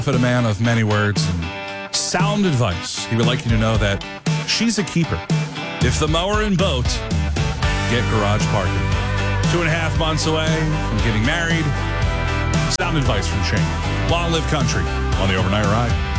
a man of many words and sound advice. He would like you to know that she's a keeper. If the mower and boat get garage parking. 2.5 months away from getting married. Sound advice from Shane. Long live country on the Overnight Ride.